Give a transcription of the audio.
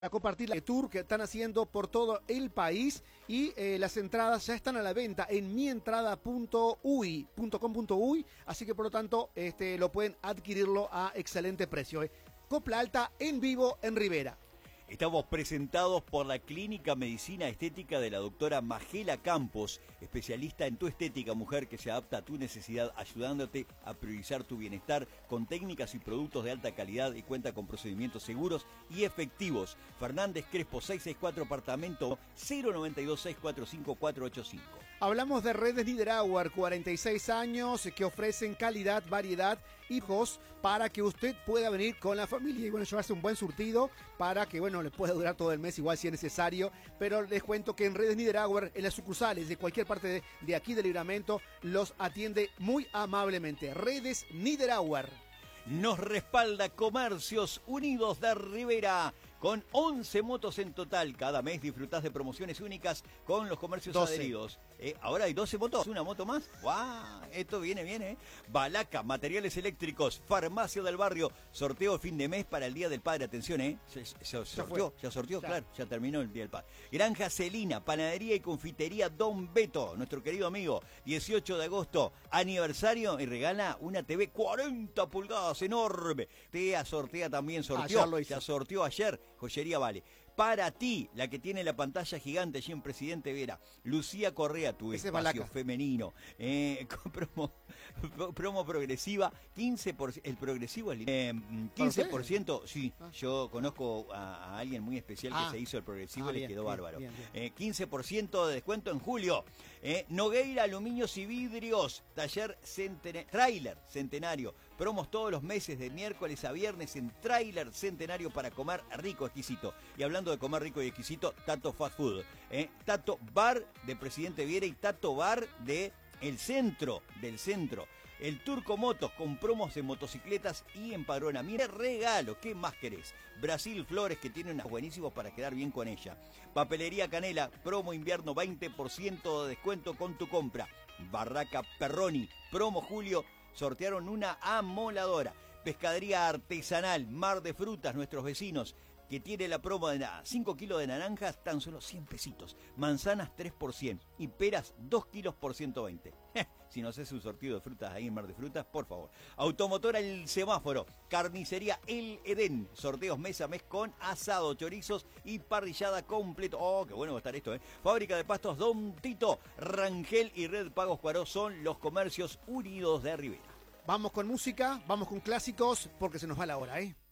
A compartir la tour que están haciendo por todo el país y las entradas ya están a la venta en mientrada.com.uy, así que por lo tanto lo pueden adquirirlo a excelente precio. Copla Alta en vivo en Rivera. Estamos presentados por la Clínica Medicina Estética de la doctora Magela Campos, especialista en tu estética, mujer, que se adapta a tu necesidad, ayudándote a priorizar tu bienestar con técnicas y productos de alta calidad y cuenta con procedimientos seguros y efectivos. Fernández Crespo 664, apartamento 092-645-485. Hablamos de Redes Niederauer, 46 años, que ofrecen calidad, variedad, hijos, para que usted pueda venir con la familia y llevarse un buen surtido para que, le pueda durar todo el mes, igual si es necesario. Pero les cuento que en Redes Niederauer, en las sucursales de cualquier parte de aquí de Libramento, los atiende muy amablemente. Redes Niederauer. Nos respalda Comercios Unidos de Rivera, con 11 motos en total. Cada mes disfrutás de promociones únicas con los comercios 12. adheridos. Ahora hay 12 motos, ¿una moto más? ¡Guau! Esto viene. Balaca, materiales eléctricos, Farmacia del Barrio, sorteo fin de mes para el Día del Padre. Atención, ¿eh? Ya sorteó, claro, ya terminó el Día del Padre. Granja Celina, panadería y confitería Don Beto, nuestro querido amigo. 18 de agosto, aniversario, y regala una TV 40 pulgadas, enorme. Sortea también, ya sorteó ayer. Joyería Vale. Para ti, la que tiene la pantalla gigante allí en Presidente Vera. Lucía Correa, tu ese espacio femenino. Con promo progresiva, 15%. El progresivo es 15%. Sí, yo conozco a alguien muy especial que se hizo el progresivo y le quedó bárbaro. Bien. 15% de descuento en julio. Nogueira, Aluminios y Vidrios. Taller Trailer Centenario. Promos todos los meses de miércoles a viernes en Trailer Centenario para comer rico, exquisito. Y hablando de comer rico y exquisito, Tato Fast Food. Tato Bar de Presidente Viera y Tato Bar de El Centro, del Centro. El Turco Motos con promos en motocicletas y empadronamiento. Regalo, ¿qué más querés? Brasil Flores, que tiene unas buenísimos para quedar bien con ella. Papelería Canela, promo invierno, 20% de descuento con tu compra. Barraca Perroni, promo julio, sortearon una amoladora. Pescadería Artesanal, Mar de Frutas, nuestros vecinos, que tiene la promo de 5 kilos de naranjas, tan solo 100 pesitos. Manzanas 3 por 100 y peras 2 kilos por 120. Si no haces un sortido de frutas ahí en Mar de Frutas, por favor. Automotora El Semáforo, carnicería El Edén, sorteos mes a mes con asado, chorizos y parrillada completo. Oh, qué bueno va a estar esto, ¿eh? Fábrica de pastos Don Tito, Rangel y Red Pagos Cuaró son los comercios unidos de Rivera. Vamos con música, vamos con clásicos, porque se nos va la hora, ¿eh?